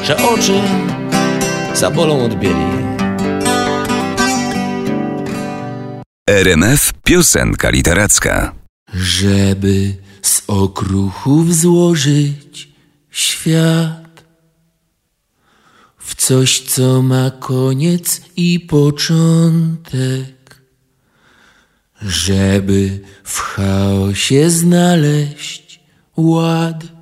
że oczy zabolą od bieli. RMF Piosenka Literacka. Żeby z okruchów złożyć świat w coś, co ma koniec i początek, żeby w chaosie znaleźć ład.